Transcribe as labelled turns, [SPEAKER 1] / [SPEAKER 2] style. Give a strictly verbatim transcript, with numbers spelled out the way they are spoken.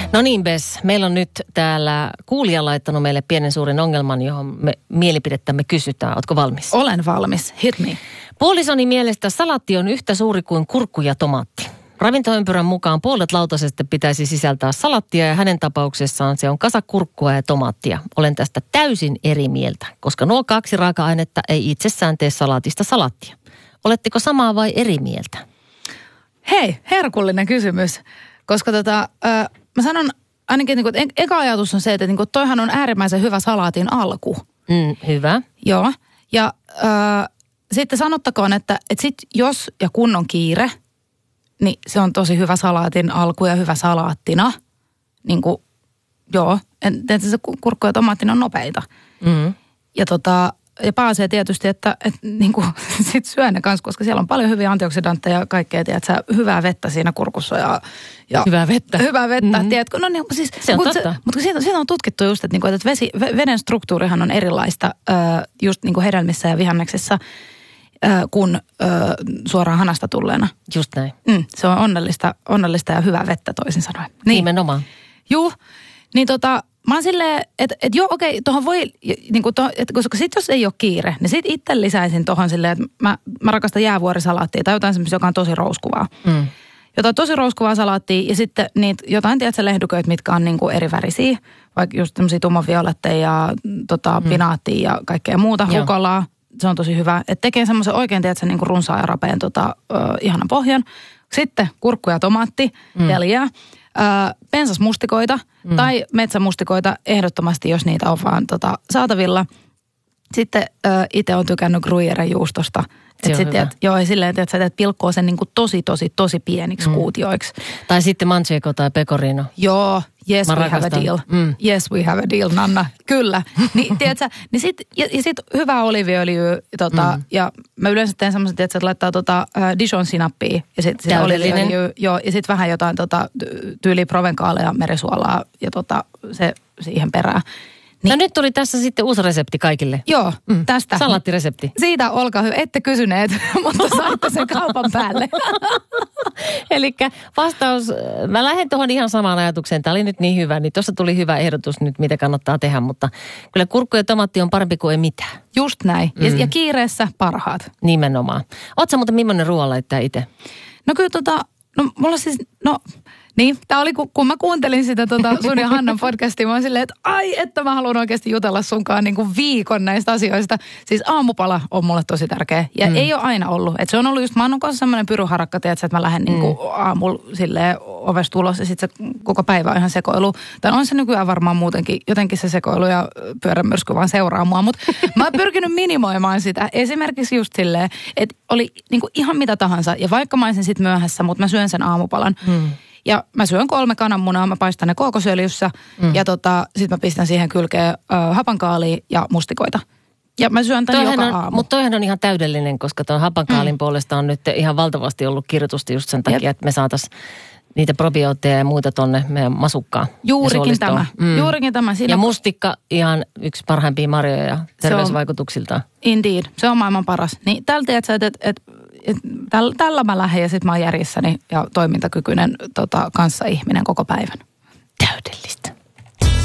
[SPEAKER 1] No niin, Bess. Meillä on nyt täällä kuulija laittanut meille pienen suuren ongelman, johon me mielipidettämme kysytään. Ootko valmis?
[SPEAKER 2] Olen valmis. Hit me.
[SPEAKER 1] Puolisoni mielestä salaatti on yhtä suuri kuin kurkku ja tomaatti. Ravintoympyrän mukaan puolet lautasesta pitäisi sisältää salattia ja hänen tapauksessaan se on kasa kurkkua ja tomaattia. Olen tästä täysin eri mieltä, koska nuo kaksi raaka-ainetta ei itsessään tee salaatista salattia. Oletteko samaa vai eri mieltä?
[SPEAKER 2] Hei, herkullinen kysymys. Koska tota, äh, mä sanon ainakin, että niin eka ajatus on se, että niin toihan on äärimmäisen hyvä salaatin alku.
[SPEAKER 1] Mm, hyvä.
[SPEAKER 2] Joo. Ja äh, sitten sanottakoon, että, että sit jos ja kun on kiire, niin se on tosi hyvä salaatin alku ja hyvä salaattina. Niin kuin, joo, että se kurkku ja tomaattina on nopeita.
[SPEAKER 1] Mm.
[SPEAKER 2] Ja tota... Ja pääsee tietysti, että, että niin kuin, sit syö ne kanssa, koska siellä on paljon hyviä antioksidantteja ja kaikkea, tiedätkö, hyvää vettä siinä kurkussa. Ja, ja
[SPEAKER 1] hyvää vettä.
[SPEAKER 2] Hyvää vettä,
[SPEAKER 1] mm-hmm.
[SPEAKER 2] tiedätkö. No niin, siis,
[SPEAKER 1] se on
[SPEAKER 2] mutta
[SPEAKER 1] totta.
[SPEAKER 2] Se, mutta siitä, siitä on tutkittu just, että, että vesi, veden struktuurihan on erilaista just niin kuin hedelmissä ja vihanneksissa kuin suoraan hanasta tulleena.
[SPEAKER 1] Just näin.
[SPEAKER 2] Mm, se on onnellista, onnellista ja hyvää vettä toisin sanoen.
[SPEAKER 1] Niin. Nimenomaan.
[SPEAKER 2] Juu, niin tota... Mä oon silleen, että et joo okei, tuohon voi, niin kuin to, et, koska sit jos ei ole kiire, niin sit itse lisäisin tuohon silleen, että mä, mä rakastan jäävuorisalaattia tai jotain semmoista, joka on tosi rouskuvaa. Mm. Jotain tosi rouskuvaa salaattia ja sitten niitä jotain, tiedätkö, lehdyköitä, mitkä on niin kuin eri värisiä. Vaikka just tämmöisiä tummanvioletteja ja tota, mm. pinaattia ja kaikkea muuta, joo. Rukolaa. Se on tosi hyvä. Että tekee semmoisen oikein, tiedätkö, niin kuin runsaan ja rapeen tota, ö, ihanan pohjan. Sitten kurkku ja tomaatti, mm. neljää. Pensasmustikoita mm. tai metsämustikoita ehdottomasti, jos niitä on vaan tota, saatavilla. Sitten itse olen tykännyt gruyeren juustosta. Että sitten, et, joo, silleen, että sä teet pilkkoa sen niin kuin tosi, tosi, tosi pieniksi mm. kuutioiksi.
[SPEAKER 1] Tai sitten manchego tai pecorino.
[SPEAKER 2] Joo, yes
[SPEAKER 1] Mä
[SPEAKER 2] we
[SPEAKER 1] rakastan.
[SPEAKER 2] have a deal. Mm. Yes we have a deal, Nanna. Kyllä. Niin, tiedätkö, niin sit, ja, ja sitten hyvää oliiviöljyä. Tota, mm. Ja mä yleensä teen semmoisen, tiedätkö, että laittaa tota, uh, Dijon-sinappia. Ja sitten sit oliiviöljyä. Joo, ja sitten vähän jotain tota, tyyliä provenkaaleja, merisuolaa ja tota, se siihen perään.
[SPEAKER 1] Niin. No nyt tuli tässä sitten uusi resepti kaikille.
[SPEAKER 2] Joo, mm. tästä.
[SPEAKER 1] Salaattiresepti.
[SPEAKER 2] Siitä olkaa hyvä. Ette kysyneet, mutta saitte sen kaupan päälle.
[SPEAKER 1] Elikkä vastaus, mä lähden tuohon ihan samaan ajatukseen. Tämä oli nyt niin hyvä, niin tuossa tuli hyvä ehdotus nyt, mitä kannattaa tehdä. Mutta kyllä kurkku ja tomaatti on parempi kuin ei mitään.
[SPEAKER 2] Just näin. Mm. Ja, ja kiireessä parhaat.
[SPEAKER 1] Nimenomaan. Ootko sä muuten millainen ruoanlaittaja itse?
[SPEAKER 2] No kyllä tota, no mulla siis, no... Niin, tämä oli, kun, kun mä kuuntelin sitä tota sun ja Hannan podcastia, mä oon silleen, että ai, että mä haluan oikeasti jutella sunkaan niin kuin viikon näistä asioista. Siis aamupala on mulle tosi tärkeä ja mm. ei ole aina ollut. Että se on ollut just, mä oon kanssa semmoinen pyryharakka, tiedätkö, että mä lähden mm. niin kuin aamulla silleen ovesta ulos ja sitten se koko päivä on ihan sekoilu. Tai on se nykyään varmaan muutenkin, jotenkin se sekoilu ja pyörämyrsky vaan seuraa mua. Mutta mä oon pyrkinyt minimoimaan sitä. Esimerkiksi just silleen, että oli niin kuin ihan mitä tahansa ja vaikka mä olisin sitten myöhässä, mutta mä syön sen aamupalan. Mm. Ja mä syön kolme kananmunaa, mä paistan ne kookosöljyssä mm. ja tota, sit mä pistän siihen kylkeen ö, hapankaalia ja mustikoita. Ja mä syön tämän joka
[SPEAKER 1] on,
[SPEAKER 2] aamu.
[SPEAKER 1] Mutta toihan on ihan täydellinen, koska tuon hapankaalin mm. puolesta on nyt ihan valtavasti ollut kirjoitusta just sen takia, Jep. että me saataisiin niitä probiootteja ja muita tonne meidän masukkaan.
[SPEAKER 2] Juurikin tämä. Mm. Juurikin tämä. Siinä
[SPEAKER 1] ja mustikka ihan yksi parhaimpia marjoja terveysvaikutuksiltaan.
[SPEAKER 2] Indeed. Se on maailman paras. Niin tällä tiedät että et, et, et, tällä, tällä mä lähden ja sit mä oon järjissäni ja toimintakykyinen tota, kanssaihminen koko päivän.
[SPEAKER 1] Täydellistä.